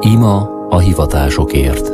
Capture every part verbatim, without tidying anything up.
Ima a hivatásokért.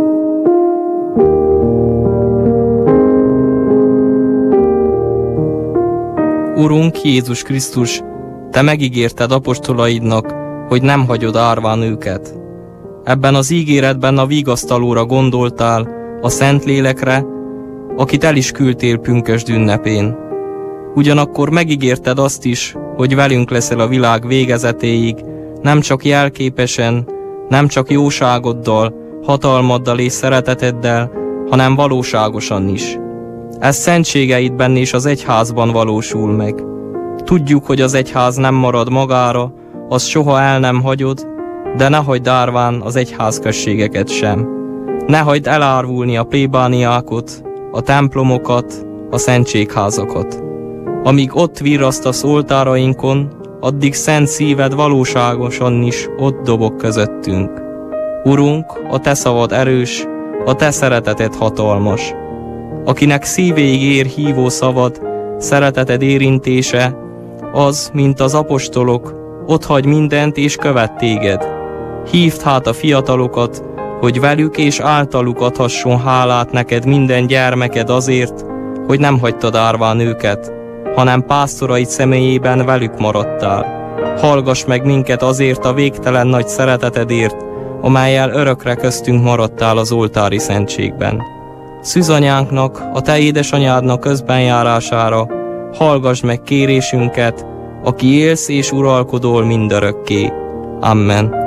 Urunk Jézus Krisztus, Te megígérted apostolaidnak, hogy nem hagyod árván őket. Ebben az ígéretben a vigasztalóra gondoltál, a Szentlélekre, akit el is küldtél pünkösd ünnepén. Ugyanakkor megígérted azt is, hogy velünk leszel a világ végezetéig, nem csak jelképesen, nem csak jóságoddal, hatalmaddal és szereteteddel, hanem valóságosan is. Ez szentségeidben és az egyházban valósul meg. Tudjuk, hogy az egyház nem marad magára, azt soha el nem hagyod, de ne hagyd árván az egyházközségeket sem. Ne hagyd elárvulni a plébániákot, a templomokat, a szentségházakat. Amíg ott virrasztasz oltárainkon, addig szent szíved valóságosan is ott dobog közöttünk. Urunk, a Te szavad erős, a Te szereteted hatalmas. Akinek szívéig ér hívó szavad, szereteted érintése, az, mint az apostolok, otthagy mindent és követ téged. Hívd hát a fiatalokat, hogy velük és általuk adhasson hálát neked minden gyermeked azért, hogy nem hagytad árván őket, hanem pásztoraid személyében velük maradtál. Hallgass meg minket azért a végtelen nagy szeretetedért, amellyel örökre köztünk maradtál az oltári szentségben. Szűzanyánknak, a Te édesanyádnak közbenjárására hallgass meg kérésünket, aki élsz és uralkodol mindörökké. Amen.